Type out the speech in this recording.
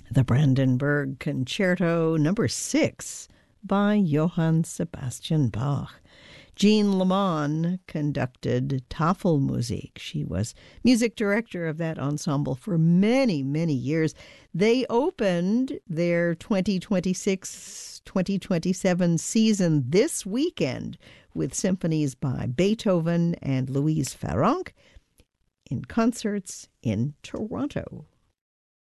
The Brandenburg Concerto No. 6 by Johann Sebastian Bach. Jean Lamont conducted Tafelmusik. She was music director of that ensemble for many, many years. They opened their 2026-2027 season this weekend with symphonies by Beethoven and Louise Farrenc in concerts in Toronto.